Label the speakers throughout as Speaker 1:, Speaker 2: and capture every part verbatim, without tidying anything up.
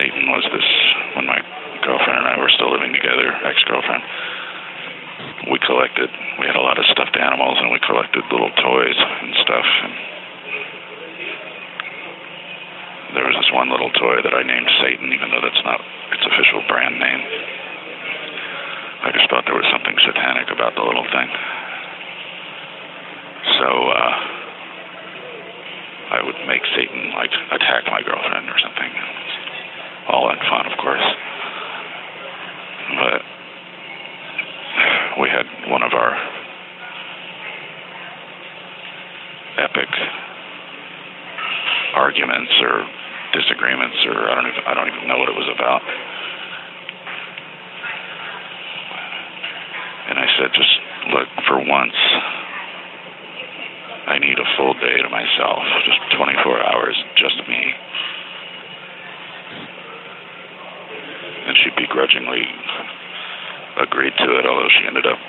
Speaker 1: Satan was this, when my girlfriend and I were still living together, ex-girlfriend, we collected, we had a lot of stuffed animals, and we collected little toys and stuff. And there was this one little toy that I named Satan, even though that's not its official brand name. I just thought there was something satanic about the little thing. So, uh, I would make Satan, like, attack my girlfriend or something. All in fun, of course. But we had one of our epic arguments or disagreements, or I don't even, I don't even know what it was about. And I said, just look, for once, I need a full day to myself, just twenty-four hours, just me. And she begrudgingly agreed to it, although she ended up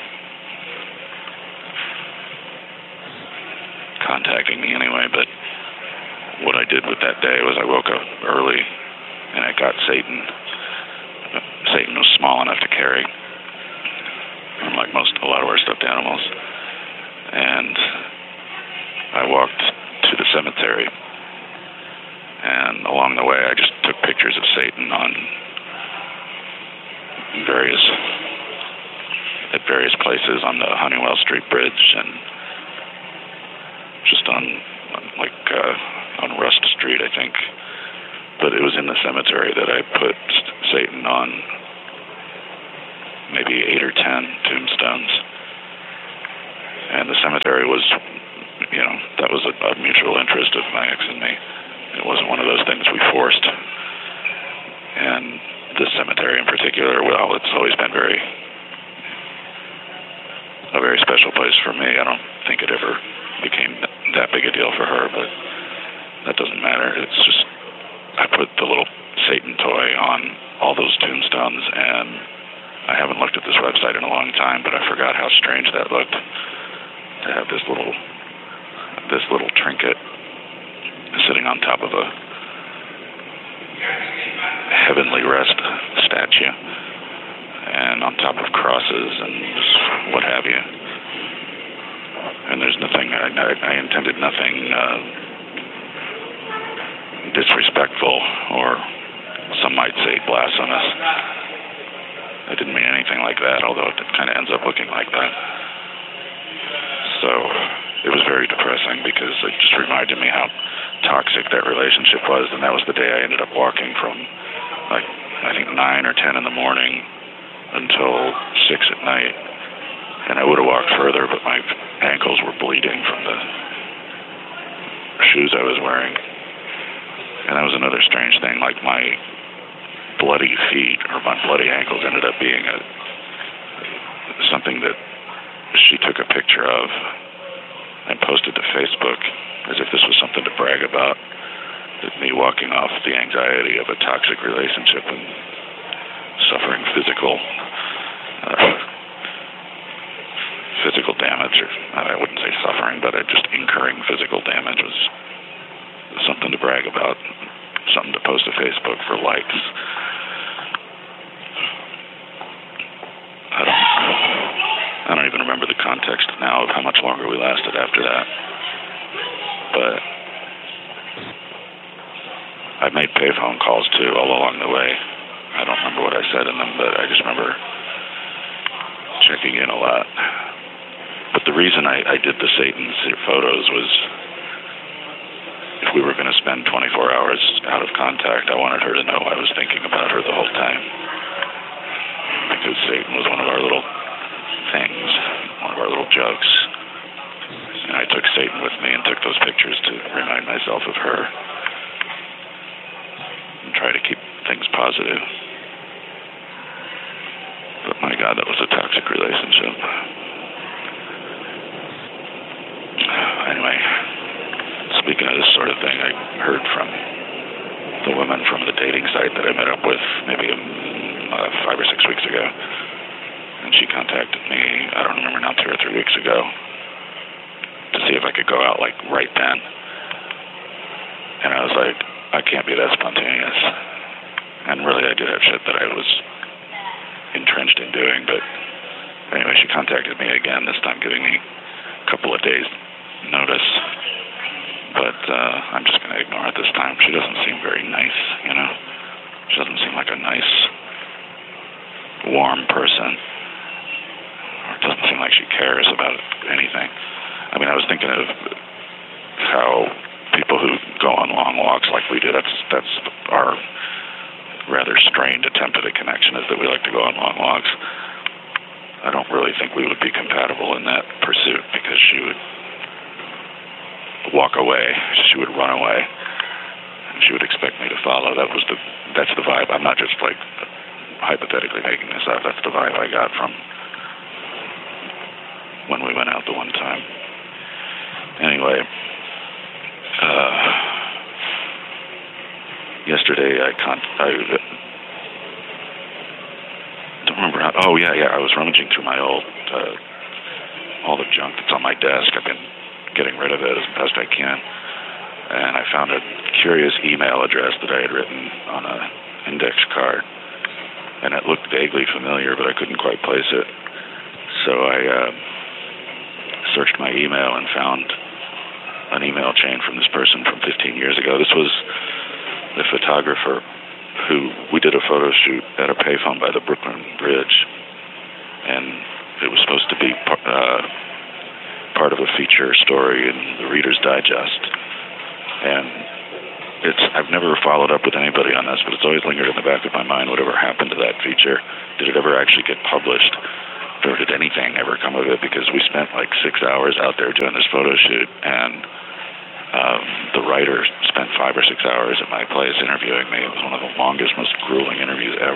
Speaker 1: contacting me anyway. But what I did with that day was I woke up early and I got Satan. Satan was small enough to carry, like most, a lot of our stuffed animals. And I walked to the cemetery, and along the way I just took pictures of Satan on various, at various places on the Honeywell Street Bridge, and just on, like, uh, on Rust Street, I think. But it was in the cemetery that I put Satan on maybe eight or ten tombstones. And the cemetery was, you know, that was a, a mutual interest of my ex and me. It wasn't one of those things we forced. And this cemetery in particular, well, it's always been very, a very special place for me. I don't think it ever became that big a deal for her, but that doesn't matter. It's just, I put the little Satan toy on all those tombstones, and I haven't looked at this website in a long time, but I forgot how strange that looked, to have this little this little trinket sitting on top of a heavenly rest statue and on top of crosses and what have you. And there's nothing, I, I intended nothing uh, disrespectful or some might say blasphemous. I didn't mean anything like that, although it kind of ends up looking like that. So it was very depressing because it just reminded me how toxic that relationship was. And that was the day I ended up walking from, like, I think nine or ten in the morning until six at night. And I would have walked further, but my ankles were bleeding from the shoes I was wearing. And that was another strange thing, like my bloody feet or my bloody ankles ended up being a something that she took a picture of and posted to Facebook as if this was something to brag about, that me walking off the anxiety of a toxic relationship and suffering physical uh, physical damage, or I wouldn't say suffering, but I just incurring physical damage was something to brag about, something to post to Facebook for likes. I don't, I don't even remember the context now of how much longer we lasted after that. But I made payphone calls too all along the way. I don't remember what I said in them, but I just remember checking in a lot. But the reason I, I did the Satan photos was if we were going to spend twenty-four hours out of contact, I wanted her to know I was thinking about her the whole time. Because Satan was one of our little things, one of our little jokes. And I took Satan with me and took those pictures to remind myself of her and try to keep things positive. But my God, that was a toxic relationship. Anyway, speaking of this sort of thing, I heard from the woman from the dating site that I met up with maybe uh, five or six weeks ago. And she contacted me, I don't remember now, two or three weeks ago, to see if I could go out, like, right then. And I was like, I can't be that spontaneous. And really, I did have shit that I was entrenched in doing. But anyway, she contacted me again, this time giving me a couple of days notice. But uh, I'm just going to ignore it this time. She doesn't seem very nice, you know? She doesn't seem like a nice, warm person. Or it doesn't seem like she cares about anything. I mean, I was thinking of how people who go on long walks like we do, that's that's our rather strained attempt at a connection, is that we like to go on long walks. I don't really think we would be compatible in that pursuit, because she would walk away, she would run away, and she would expect me to follow. That was the that's the vibe. I'm not just like hypothetically making this up. That's the vibe I got from when we went out the one time. Anyway, uh, yesterday I con I don't remember how. Oh yeah, yeah. I was rummaging through my old uh, all the junk that's on my desk. I've been getting rid of it as best I can, and I found a curious email address that I had written on a index card, and it looked vaguely familiar, but I couldn't quite place it. So I uh, searched my email and found an email chain from this person from fifteen years ago. This was the photographer who we did a photo shoot at a payphone by the Brooklyn Bridge, and it was supposed to be uh, part of a feature story in the Reader's Digest. And it's I've never followed up with anybody on this, but it's always lingered in the back of my mind, whatever happened to that feature. Did it ever actually get published? Or did anything ever come of it? Because we spent like six hours out there doing this photo shoot, and um, the writer spent five or six hours at my place interviewing me. It was one of the longest, most grueling interviews ever.